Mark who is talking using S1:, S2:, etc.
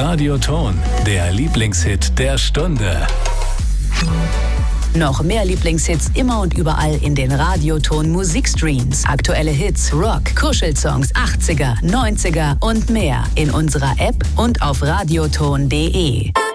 S1: Radioton, der Lieblingshit der Stunde.
S2: Noch mehr Lieblingshits immer und überall in den Radioton Musikstreams. Aktuelle Hits, Rock, Kuschelsongs, 80er, 90er und mehr in unserer App und auf radioton.de.